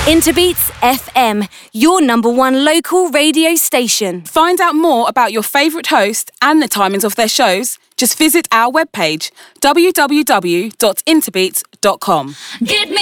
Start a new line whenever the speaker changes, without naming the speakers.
Interbeats FM, your #1 local radio station.
Find out more about your favourite host and the timings of their shows. Just visit our webpage, www.interbeats.com.
Get me